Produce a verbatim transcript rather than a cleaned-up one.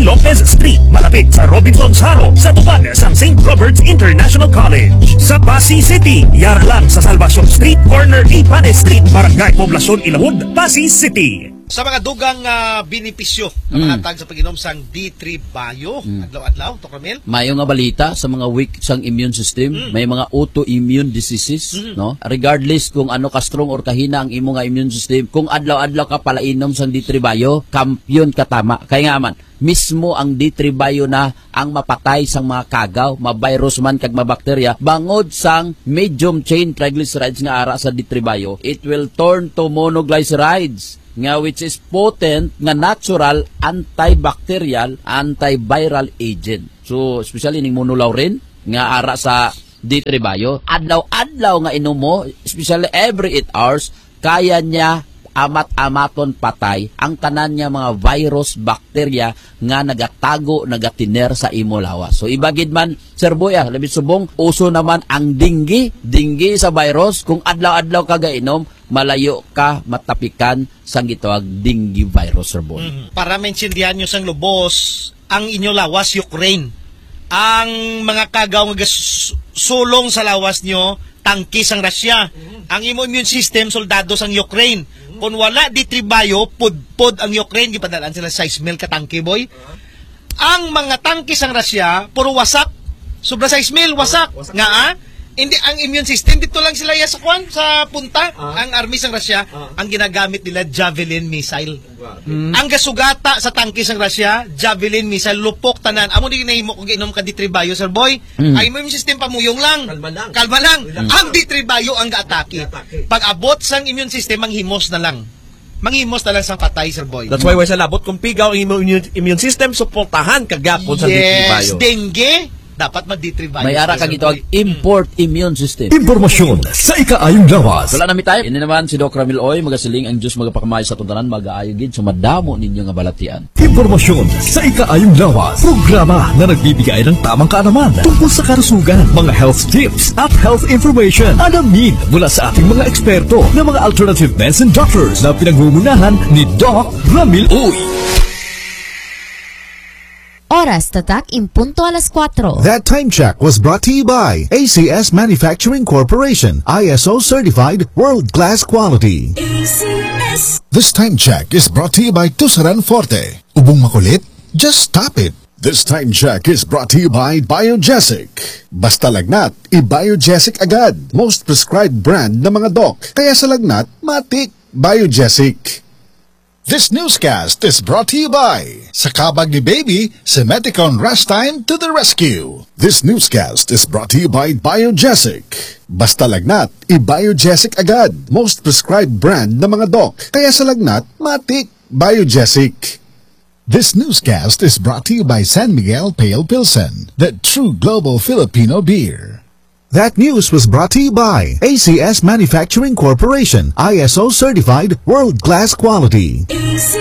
Lopez Street, malapit sa Robinson's Haro, sa tupad sa Saint Robert's International College. Sa Pasig City, yara lang sa Salvacion Street, corner Ipane Street, Barangay Poblacion, Ilawod, Pasig City. Sa mga dugang uh, benepisyo na Mm. mahatag sa pag-inom sang D three Bio, Mm. adlaw-adlaw, Tok Ramil. Mayo nga balita sa mga weak sang immune system, Mm. may mga autoimmune diseases, Mm. no? Regardless kung ano ka strong or kahina ang imo nga immune system, kung adlaw-adlaw ka palainom sang D three Bio, kampiyon ka tama. Kaya nga man, mismo ang D three Bio na ang mapatay sang mga kagaw, ma-virus man kag ma-bakterya, bangod sang medium chain triglycerides nga ara sa D three Bio, it will turn to monoglycerides nga which is potent nga natural antibacterial antiviral agent. So especially ning monolaurin nga ara sa D three Bio, adlaw-adlaw nga inom mo, especially every eight hours, kaya niya amat-amaton patay ang tanan niya mga virus, bakterya nga nagatago, nagatiner sa imo lawas. So ibagid man, Sir Boy, ah, labi subong, uso naman ang dinggi, dinggi sa virus. Kung adlaw-adlaw ka gainom, malayo ka matapikan sa gitawag dinggi virus, Sir Boy. Mm-hmm. Para maintindihan nyo sang lubos, ang inyo lawas, Ukraine. Ang mga kagaw nga sulong sa lawas nyo, tangki sang Russia. Mm-hmm. Ang imo immune system, soldado sang Ukraine. Mm-hmm. Kung wala D three Bio, pud-pud ang Ukraine, gipadalaan sila size mil ka tangki, boy. Uh-huh. Ang mga tangki sang Russia, puro wasak. Sobra size mil, wasak. Uh-huh. Nga ah, hindi ang immune system dito lang sila sa kwan sa punta. Uh-huh. Ang army sang Russia, uh-huh, ang ginagamit nila Javelin missile. Uh-huh. Mm. Ang gasugata sa tangki sang Russia, Javelin missile, lupok tanan. Amo di ginahimo kung giinom ka D three Bio, Sir Boy. Mm. Ay immune system pamuyong lang. Kalma lang. Kalma lang. Mm. Ang D three Bio ang gaatake. Pag abot sang immune system, manghimos na lang. Manghimos na lang sang patay, Sir Boy. That's why why sa labot kung pigaw ang immune, immune system, suportahan kagapon sa D three Bio. Yes, dengue, dapat mag-D three Bio. May ara ka gitawag import immune system. Impormasyon sa ikaayong lawas. Wala nami tayo. Ini naman si Doc Ramil Oy, magasiling ang Diyos magapakamay sa tuntanan, mag-aayo gid so madamo ninyo nga balatian. Impormasyon sa ikaayong lawas. Programa na nagbibigay ng tamang kaalaman tungkol sa karusugan, mga health tips at health information. Alamin mula sa ating mga eksperto na mga alternative medicine doctors na pinagmumunahan ni Doc Ramil Oy. Oras tatak impunto alas cuatro. That time check was brought to you by A C S Manufacturing Corporation, I S O certified world-class quality. A C S. This time check is brought to you by Tusaran Forte. Ubong makulit? Just stop it. This time check is brought to you by Biogesic. Basta lagnat, i-Biogesic agad. Most prescribed brand ng mga doc. Kaya sa lagnat, matik. Biogesic. This newscast is brought to you by sa kabag ni baby, Semeticon Rastime to the rescue. This newscast is brought to you by Biogesic. Basta lagnat, i-Biogesic agad. Most prescribed brand ng mga doc. Kaya sa lagnat, matik. Biogesic. This newscast is brought to you by San Miguel Pale Pilsen, the true global Filipino beer. That news was brought to you by A C S Manufacturing Corporation, I S O certified world-class quality. A C